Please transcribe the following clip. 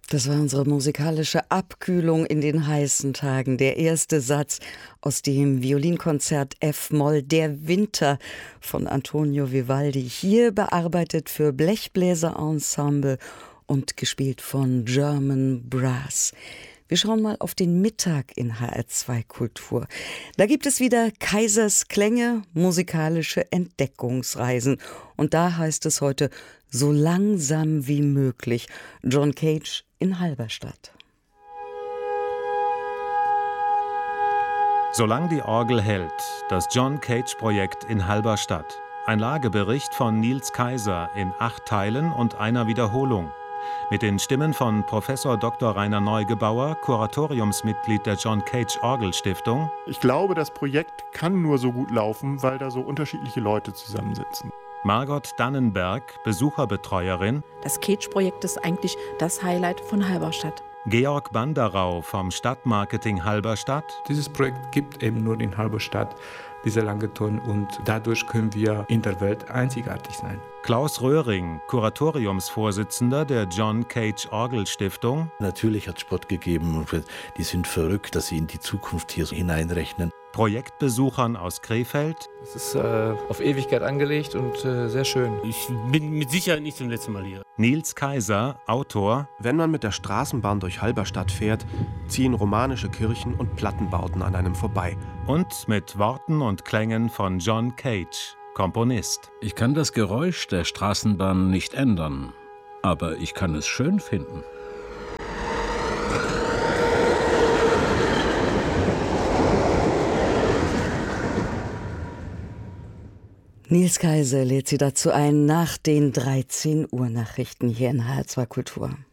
Das war unsere musikalische Abkühlung in den heißen Tagen. Der erste Satz aus dem Violinkonzert F-Moll Der Winter von Antonio Vivaldi. Hier bearbeitet für Blechbläserensemble und gespielt von German Brass. Wir schauen mal auf den Mittag in HR2 Kultur. Da gibt es wieder Kaisers Klänge, musikalische Entdeckungsreisen. Und da heißt es heute, so langsam wie möglich. John Cage in Halberstadt. Solang die Orgel hält, das John Cage-Projekt in Halberstadt. Ein Lagebericht von Nils Kaiser in 8 Teilen und einer Wiederholung. Mit den Stimmen von Professor Dr. Rainer Neugebauer, Kuratoriumsmitglied der John Cage Orgelstiftung. Ich glaube, das Projekt kann nur so gut laufen, weil da so unterschiedliche Leute zusammensitzen. Margot Dannenberg, Besucherbetreuerin. Das Cage-Projekt ist eigentlich das Highlight von Halberstadt. Georg Banderau vom Stadtmarketing Halberstadt. Dieses Projekt gibt eben nur in Halberstadt, dieser Langeton, und dadurch können wir in der Welt einzigartig sein. Klaus Röhring, Kuratoriumsvorsitzender der John Cage Orgelstiftung. Natürlich hat es Spott gegeben und die sind verrückt, dass sie in die Zukunft hier so hineinrechnen. Projektbesuchern aus Krefeld. Es ist auf Ewigkeit angelegt und sehr schön. Ich bin mit Sicherheit nicht zum letzten Mal hier. Nils Kaiser, Autor. Wenn man mit der Straßenbahn durch Halberstadt fährt, ziehen romanische Kirchen und Plattenbauten an einem vorbei. Und mit Worten und Klängen von John Cage, Komponist. Ich kann das Geräusch der Straßenbahn nicht ändern, aber ich kann es schön finden. Nils Kaiser lädt Sie dazu ein nach den 13 Uhr Nachrichten hier in HR2 Kultur.